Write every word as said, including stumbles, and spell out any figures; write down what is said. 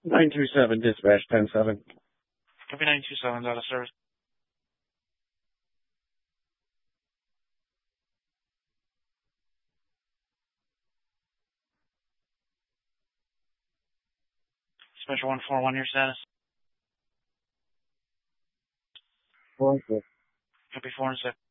nine two seven, dispatch ten seven. Copy nine two seven, out of service. Dispatcher one four one, your status. Four and six. Copy four and six.